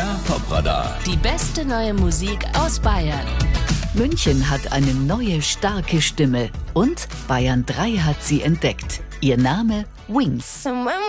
MDR Top-Radar. Die beste neue Musik aus Bayern. München hat eine neue, starke Stimme. Und Bayern 3 hat sie entdeckt. Ihr Name Wings.